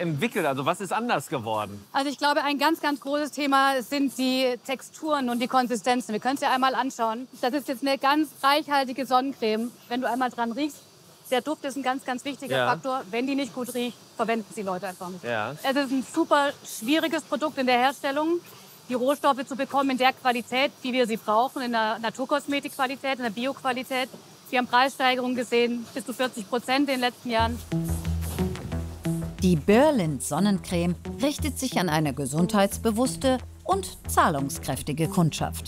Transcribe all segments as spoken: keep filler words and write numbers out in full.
entwickelt? Also was ist anders geworden? Also ich glaube, ein ganz, ganz großes Thema sind die Texturen und die Konsistenzen. Wir können es ja einmal anschauen. Das ist jetzt eine ganz reichhaltige Sonnencreme. Wenn du einmal dran riechst, der Duft ist ein ganz, ganz wichtiger Ja. Faktor. Wenn die nicht gut riecht, verwenden sie Leute einfach nicht. Ja. Es ist ein super schwieriges Produkt in der Herstellung, die Rohstoffe zu bekommen in der Qualität, wie wir sie brauchen, in der Naturkosmetikqualität, in der Bioqualität. Wir haben Preissteigerungen gesehen, bis zu vierzig Prozent in den letzten Jahren. Die Burlind Sonnencreme richtet sich an eine gesundheitsbewusste und zahlungskräftige Kundschaft.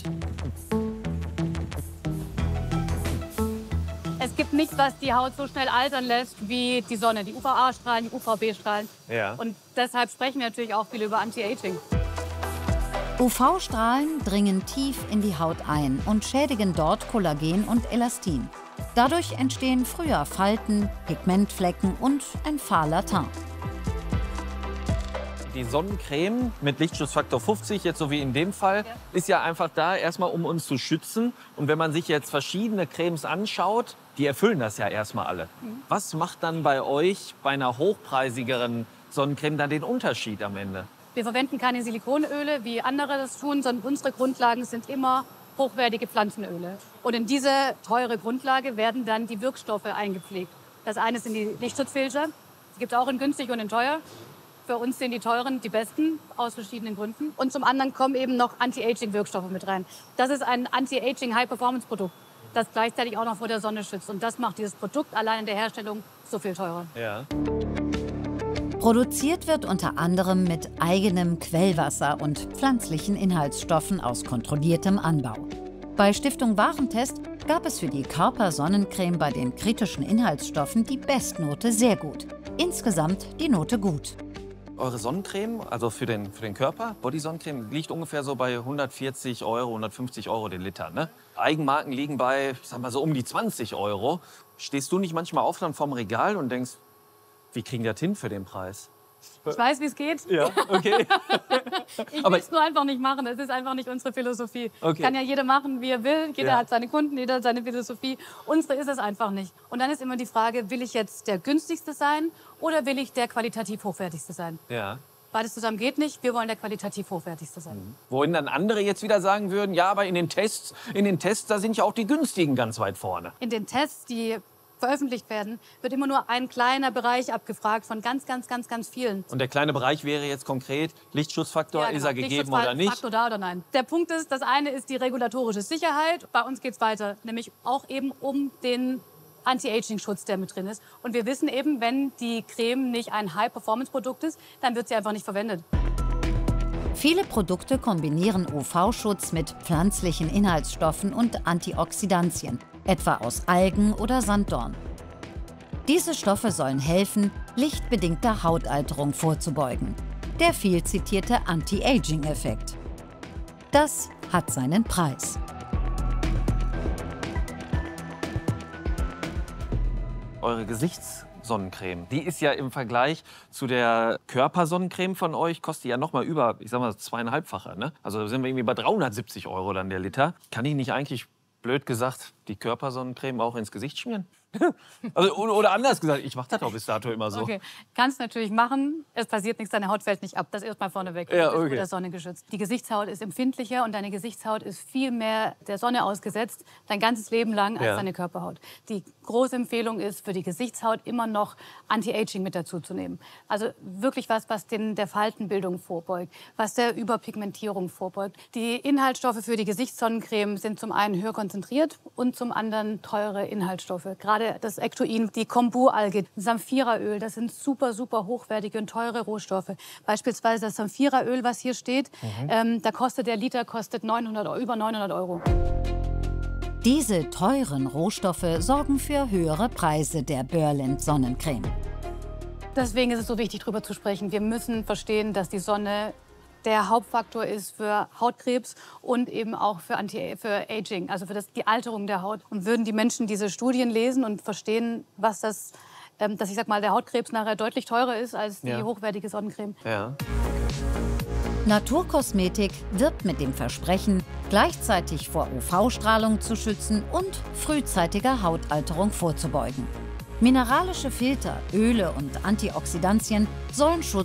Es gibt nichts, was die Haut so schnell altern lässt wie die Sonne, die U V A-Strahlen, die U V B-Strahlen. Ja. Und deshalb sprechen wir natürlich auch viel über Anti-Aging. U V-Strahlen dringen tief in die Haut ein und schädigen dort Kollagen und Elastin. Dadurch entstehen früher Falten, Pigmentflecken und ein fahler Teint. Die Sonnencreme mit Lichtschutzfaktor fünfzig, jetzt so wie in dem Fall, Ja. ist ja einfach da erstmal, um uns zu schützen. Und wenn man sich jetzt verschiedene Cremes anschaut, die erfüllen das ja erstmal alle. Mhm. Was macht dann bei euch bei einer hochpreisigeren Sonnencreme dann den Unterschied am Ende? Wir verwenden keine Silikonöle, wie andere das tun, sondern unsere Grundlagen sind immer hochwertige Pflanzenöle. Und in diese teure Grundlage werden dann die Wirkstoffe eingepflegt. Das eine sind die Lichtschutzfilter, die gibt es auch in günstig und in teuer. Für uns sind die teuren die besten, aus verschiedenen Gründen. Und zum anderen kommen eben noch Anti-Aging-Wirkstoffe mit rein. Das ist ein Anti-Aging-High-Performance-Produkt, das gleichzeitig auch noch vor der Sonne schützt. Und das macht dieses Produkt allein in der Herstellung so viel teurer. Ja. Produziert wird unter anderem mit eigenem Quellwasser und pflanzlichen Inhaltsstoffen aus kontrolliertem Anbau. Bei Stiftung Warentest gab es für die Körper-Sonnencreme bei den kritischen Inhaltsstoffen die Bestnote sehr gut. Insgesamt die Note gut. Eure Sonnencreme, also für den, für den Körper, Body-Sonnencreme, liegt ungefähr so bei hundertvierzig Euro, hundertfünfzig Euro den Liter. Ne? Eigenmarken liegen bei, ich sag mal so um die zwanzig Euro. Stehst du nicht manchmal auf dann vorm Regal und denkst, wie kriegen die das hin für den Preis? Ich weiß, wie es geht. Ja, okay. Ich Aber- will es nur einfach nicht machen. Es ist einfach nicht unsere Philosophie. Okay. Kann ja jeder machen, wie er will. Jeder Ja. hat seine Kunden, jeder hat seine Philosophie. Unsere ist es einfach nicht. Und dann ist immer die Frage, will ich jetzt der günstigste sein oder will ich der qualitativ hochwertigste sein? Ja. Beides zusammen geht nicht. Wir wollen der qualitativ hochwertigste sein. Wohin dann andere jetzt wieder sagen würden, ja, aber in den Tests, in den Tests, da sind ja auch die günstigen ganz weit vorne. In den Tests, die veröffentlicht werden, wird immer nur ein kleiner Bereich abgefragt von ganz, ganz, ganz, ganz vielen. Und der kleine Bereich wäre jetzt konkret, Lichtschutzfaktor, Ja, ist genau. er gegeben Lichtschutzfaktor oder nicht? Faktor da oder nein. Der Punkt ist, das eine ist die regulatorische Sicherheit. Bei uns geht es weiter, nämlich auch eben um den Anti-Aging-Schutz, der mit drin ist. Und wir wissen eben, wenn die Creme nicht ein High-Performance-Produkt ist, dann wird sie einfach nicht verwendet. Viele Produkte kombinieren U V-Schutz mit pflanzlichen Inhaltsstoffen und Antioxidantien, etwa aus Algen oder Sanddorn. Diese Stoffe sollen helfen, lichtbedingter Hautalterung vorzubeugen. Der viel zitierte Anti-Aging-Effekt. Das hat seinen Preis. Eure Gesichtssonnencreme, die ist ja im Vergleich zu der Körpersonnencreme von euch, kostet die ja noch mal über, ich sag mal, zweieinhalbfache. Ne? Also da sind wir irgendwie bei dreihundertsiebzig Euro dann der Liter. Kann ich nicht eigentlich, blöd gesagt, die Körpersonnencreme auch ins Gesicht schmieren? Also, oder anders gesagt, ich mache das auch bis dato immer so. Okay, kannst natürlich machen. Es passiert nichts, deine Haut fällt nicht ab. Das erstmal vorneweg. Ja, Das ist okay. vor der Sonne geschützt. Die Gesichtshaut ist empfindlicher und deine Gesichtshaut ist viel mehr der Sonne ausgesetzt, dein ganzes Leben lang, als Ja. deine Körperhaut. Die große Empfehlung ist, für die Gesichtshaut immer noch Anti-Aging mit dazu zu nehmen. Also wirklich was, was den, der Faltenbildung vorbeugt, was der Überpigmentierung vorbeugt. Die Inhaltsstoffe für die Gesichtssonnencreme sind zum einen höher konzentriert und zum anderen teure Inhaltsstoffe. Gerade das Ectoin, die Kombu-Alge, Samphiraöl, das sind super, super hochwertige und teure Rohstoffe. Beispielsweise das Samphiraöl, was hier steht, ähm, da kostet der Liter kostet neunhundert, Euro, über neunhundert Euro. Diese teuren Rohstoffe sorgen für höhere Preise der Burlind Sonnencreme. Deswegen ist es so wichtig, darüber zu sprechen. Wir müssen verstehen, dass die Sonne der Hauptfaktor ist für Hautkrebs und eben auch für, Anti für Aging, also für das, die Alterung der Haut. Und würden die Menschen diese Studien lesen und verstehen, was das, ähm, dass ich sag mal, der Hautkrebs nachher deutlich teurer ist als die Ja. hochwertige Sonnencreme. Ja. Naturkosmetik wirbt mit dem Versprechen, gleichzeitig vor U V-Strahlung zu schützen und frühzeitiger Hautalterung vorzubeugen. Mineralische Filter, Öle und Antioxidantien sollen Schutz